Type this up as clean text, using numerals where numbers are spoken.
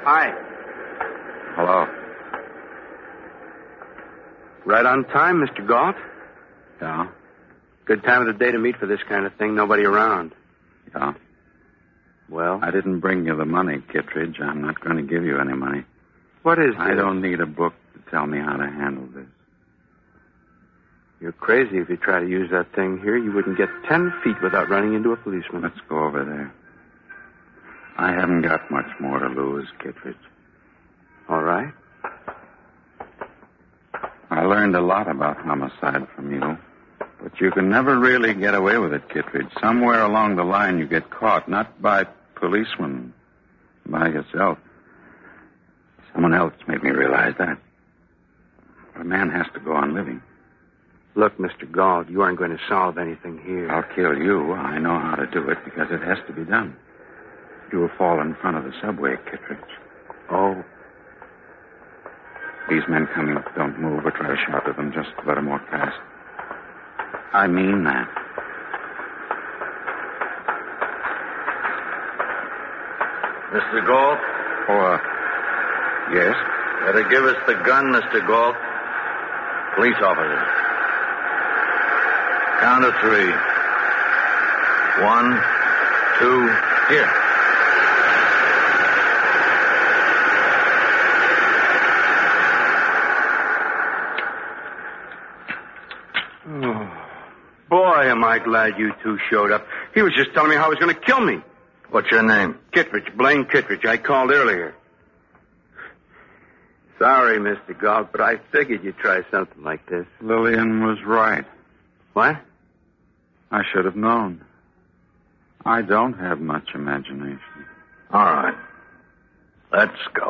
Hi. Hello. Right on time, Mr. Galt. Yeah? Good time of the day to meet for this kind of thing. Nobody around. Yeah? Well? I didn't bring you the money, Kittredge. I'm not going to give you any money. What is this? I don't need a book to tell me how to handle this. You're crazy if you try to use that thing here. You wouldn't get 10 feet without running into a policeman. Let's go over there. I haven't got much more to lose, Kittredge. All right. I learned a lot about homicide from you. But you can never really get away with it, Kittredge. Somewhere along the line you get caught, not by policemen, by yourself. Someone else made me realize that. A man has to go on living. Look, Mr. Galt, you aren't going to solve anything here. I'll kill you. I know how to do it because it has to be done. You will fall in front of the subway, Kittredge. Oh. These men coming up don't move or try to shout at them. Just let them walk past. I mean that. Mr. Galt? Yes? Better give us the gun, Mr. Galt. Police officer. Count of 3. 1, 2, here. Boy, am I glad you two showed up. He was just telling me how he was going to kill me. What's your name? Kittredge, Blaine Kittredge. I called earlier. Sorry, Mr. Galt, but I figured you'd try something like this. Lillian was right. What? I should have known. I don't have much imagination. All right. Let's go.